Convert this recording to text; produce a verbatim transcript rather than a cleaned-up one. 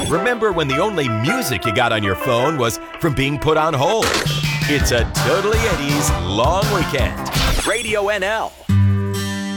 Remember when the only music you got on your phone was from being put on hold? It's a Totally Eddie's Long Weekend. Radio N L.